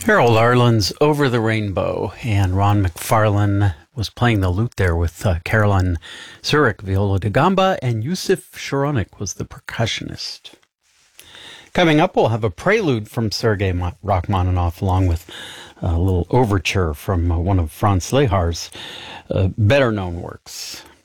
Harold Arlen's Over the Rainbow, and Ron McFarlane was playing the lute there with Caroline Zurich, viola da gamba, and Yusuf Sharonik was the percussionist. Coming up, we'll have a prelude from Sergei Rachmaninoff, along with a little overture from one of Franz Lehar's better-known works.